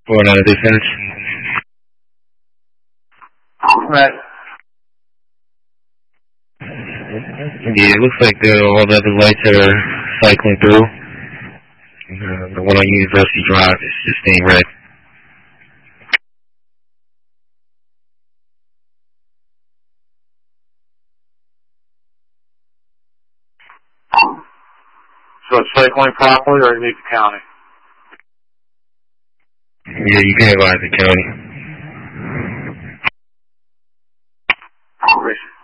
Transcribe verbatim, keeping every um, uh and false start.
Going out of dispatch. Right. Yeah, it looks like the, all the other lights that are cycling through. Uh, the one on University Drive is just staying red. So it's cycling properly, or you need the county? Yeah, you can advise the county. Great.